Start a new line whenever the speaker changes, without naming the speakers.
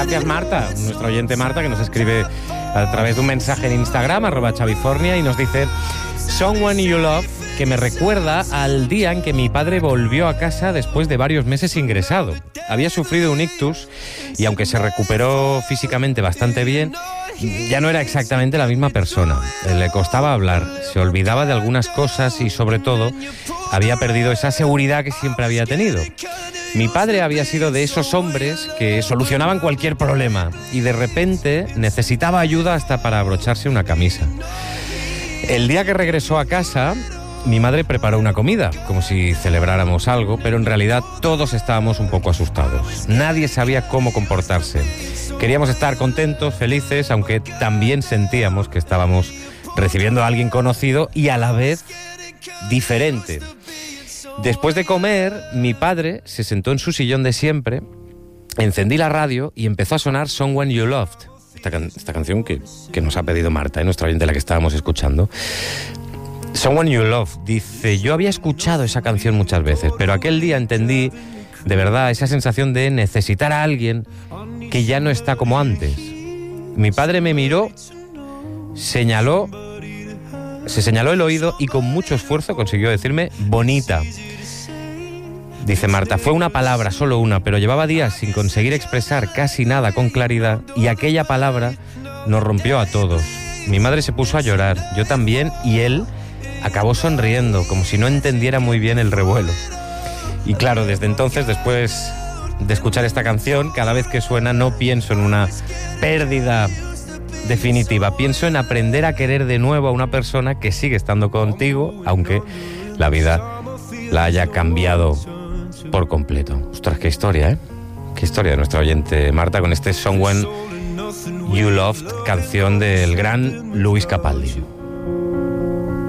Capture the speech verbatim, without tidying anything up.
Gracias, Marta, nuestra oyente Marta, que nos escribe a través de un mensaje en Instagram, arroba Chavifornia, y nos dice: Someone You Love, que me recuerda al día en que mi padre volvió a casa después de varios meses ingresado. Había sufrido un ictus y aunque se recuperó físicamente bastante bien, ya no era exactamente la misma persona. Le costaba hablar, se olvidaba de algunas cosas y sobre todo había perdido esa seguridad que siempre había tenido. Mi padre había sido de esos hombres que solucionaban cualquier problema y de repente necesitaba ayuda hasta para abrocharse una camisa. El día que regresó a casa, mi madre preparó una comida, como si celebráramos algo, pero en realidad todos estábamos un poco asustados. Nadie sabía cómo comportarse. Queríamos estar contentos, felices, aunque también sentíamos que estábamos recibiendo a alguien conocido y a la vez diferente. Después de comer, mi padre se sentó en su sillón de siempre, encendí la radio y empezó a sonar Someone You Loved, esta, can- esta canción que, que nos ha pedido Marta, ¿eh? Nuestra oyente, la que estábamos escuchando. Someone You Love, dice: yo había escuchado esa canción muchas veces, pero aquel día entendí de verdad esa sensación de necesitar a alguien que ya no está como antes. Mi padre me miró, señaló, se señaló el oído y con mucho esfuerzo consiguió decirme bonita. Dice Marta: fue una palabra, solo una, pero llevaba días sin conseguir expresar casi nada con claridad y aquella palabra nos rompió a todos. Mi madre se puso a llorar, yo también, y él acabó sonriendo, como si no entendiera muy bien el revuelo. Y claro, desde entonces, después de escuchar esta canción, cada vez que suena no pienso en una pérdida definitiva. Pienso en aprender a querer de nuevo a una persona que sigue estando contigo, aunque la vida la haya cambiado por completo. Ostras, qué historia, ¿eh? Qué historia de nuestra oyente Marta con este Someone You Loved, canción del gran Luis Capaldi.